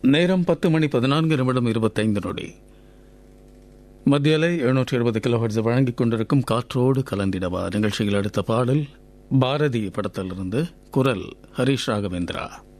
நேரம் 10:14:25. மத்திய அலை 770 கிலோஹெர்ட்ஸ் வழங்கிக் கொண்டிருக்கும் காற்றோடு கலந்திடவா நிகழ்ச்சியில் அடுத்த பாடல் பாரதி படத்திலிருந்து, குரல் ஹரிஷ் ராகவேந்திரா.